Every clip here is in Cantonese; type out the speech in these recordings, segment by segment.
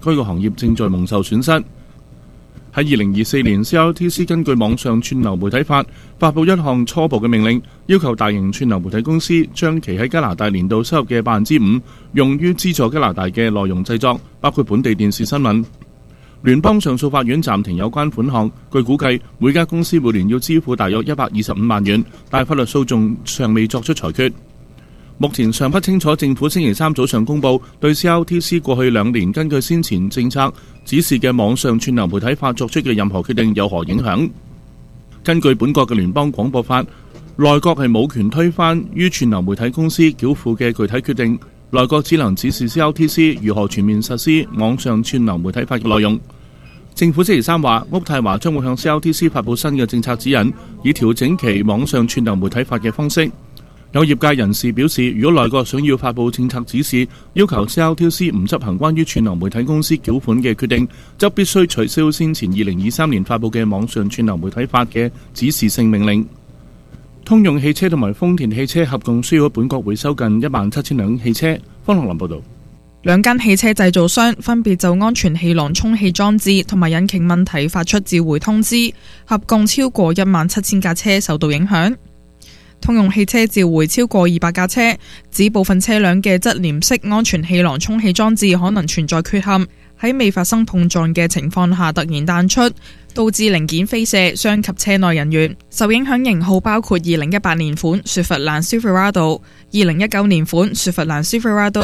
該個行業正在蒙受損失。喺2024年 ，CRTC 根據網上串流媒體法發布一項初步嘅命令，要求大型串流媒體公司將其喺加拿大年度收入嘅5%用於資助加拿大嘅內容製作，包括本地電視新聞。聯邦上訴法院暫停有關款項，據估計每家公司每年要支付大約125萬元，但法律訴訟尚未作出裁決。目前尚不清楚政府星期三早上公佈對 CRTC 過去2年根據先前政策指示嘅網上串流媒體法作出嘅任何決定有何影響。根據本國嘅聯邦廣播法，內閣係冇權推翻於串流媒體公司繳付嘅具體決定，內閣只能指示 CRTC 如何全面實施網上串流媒體法嘅內容。政府星期三話，渥太華將會向 CRTC 發布新嘅政策指引，以調整其網上串流媒體法嘅方式。有業界人士表示，如果內閣想要發布政策指示，要求 CRTC 唔執行關於串流媒體公司繳款嘅決定，則必須取消先前2023年發布嘅網上串流媒體法嘅指示性命令。通用汽車同埋豐田汽車合共需要喺本國回收近17000輛汽車。方樂林報導。 兩間汽車製造商分別就安全氣囊充氣裝置同埋引擎問題發出召回通知，合共超過17000架車受到影響。通用汽車召回超過200架車，指部分車輛嘅側臉式安全氣囊充氣裝置可能存在缺陷，喺未發生碰撞嘅情況下突然彈出，導致零件飛射，傷及車內人員。受影響型號包括2018年款雪佛蘭 Silverado、2019年款雪佛蘭 Silverado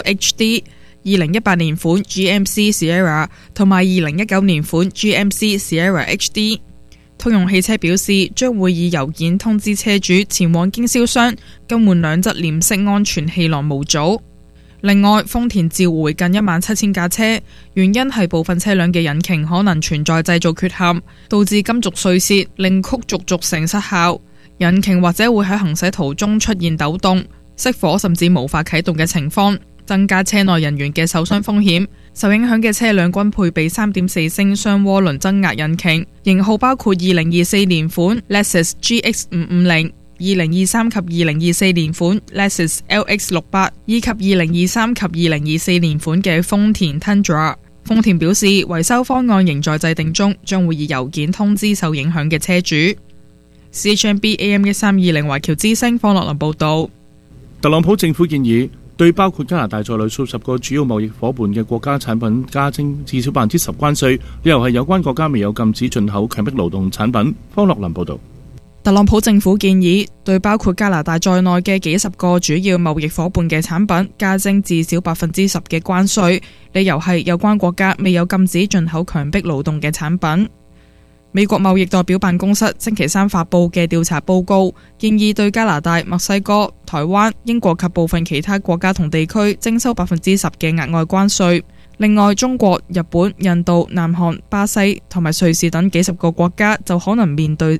HD、2018年款 GMC Sierra 同埋2019年款 GMC Sierra HD。通用汽車表示，將會以郵件通知車主前往經銷商更換兩側臉式安全氣囊模組。另外，豐田召回近17000架車，原因係部分車輛嘅引擎可能存在製造缺陷，導致金屬碎屑，令曲軸軸承失效。引擎或者會喺行駛途中出現抖動、熄火甚至無法啟動嘅情況，增加車內人員嘅受傷風險。受影響嘅車輛均配備 3.4 升雙渦輪增壓引擎，型號包括2024年款 Lexus GX550、2023及2024年款 Lexus LX68 以及2023及2024年款嘅豐田 Tundra。豐田表示，維修方案仍在制定中，將會以郵件通知受影響嘅車主。CHMB AM1320 華僑之聲方樂林報道。 特朗普政府建議對包括加拿大在內數十個主要貿易夥伴嘅國家產品加徵至少10%關稅，理由係有關國家未有禁止進口強迫勞動產品。方樂林報導。 特朗普政府建議對包括加拿大在內嘅幾十個主要貿易夥伴嘅產品加徵至少10%嘅關稅，理由係有關國家未有禁止進口強迫勞動嘅產品。美國貿易代表辦公室星期三發布嘅調查報告建議對加拿大、墨西哥、台灣、英國及部分其他國家同地區徵收10%嘅額外關稅。另外，中國、日本、印度、南韓、巴西同埋瑞士等幾十個國家就可能面對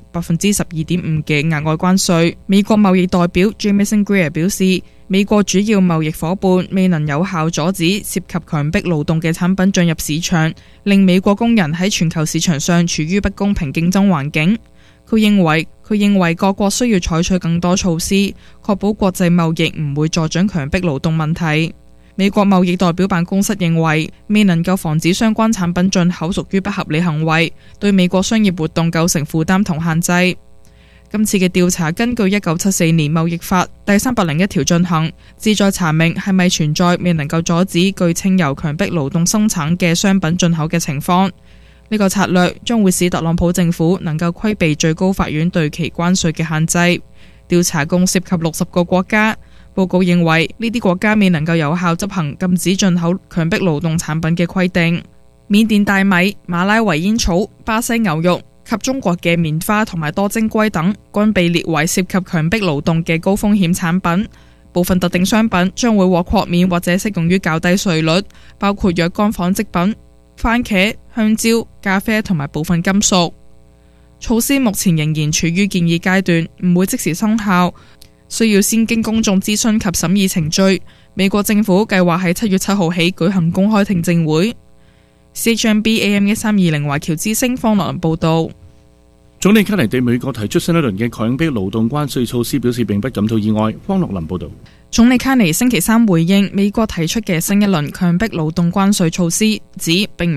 12.5%嘅額外關稅。美國貿易代表 Jamieson Greer 表示，美國主要貿易夥伴未能有效阻止涉及強迫勞動嘅產品進入市場，令美國工人喺全球市場上處於不公平競爭環境。佢認為各國需要採取更多措施，確保國際貿易唔會助長強迫勞動問題。美國貿易代表辦公室認為，未能夠防止相關產品進口屬於不合理行為，對美國商業活動構成負擔同限制。今次嘅調查根據1974年貿易法第301條進行，旨在查明係咪存在未能夠阻止據稱由強迫勞動生產嘅商品進口嘅情況。呢個策略將會使特朗普政府能夠規避最高法院對其關稅嘅限制。調查共涉及60個國家。報告認為呢啲國家未能夠有效執行禁止進口強迫勞動產品嘅規定。緬甸大米、馬拉維煙草、巴西牛肉及中國嘅棉花同埋多晶硅等均被列為涉及強迫勞動嘅高風險產品。部分特定商品將會獲豁免或者適用於較低稅率，包括若干紡織品、番茄、香蕉、咖啡同埋部分金屬。措施目前仍然處於建議階段，唔會即時生效，需要先經公眾諮詢及審議程序。美國政府計劃喺7月7號起舉行公開聽證會。CHMB AM1320 華僑之聲方樂林報道。 總理卡尼對美國提出新一輪嘅強迫勞動關稅措施表示並不感到意外。方樂林報導。 總理卡尼星期三回應美國提出嘅新一輪強迫勞動關稅措施，指並唔